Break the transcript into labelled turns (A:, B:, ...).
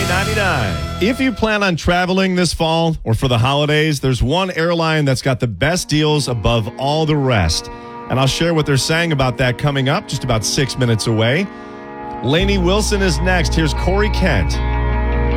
A: $39.99. If you plan on traveling this fall or for the holidays, there's one airline that's got the best deals above all the rest. And I'll share what they're saying about that coming up just about 6 minutes away. Lainey Wilson is next. Here's Corey Kent.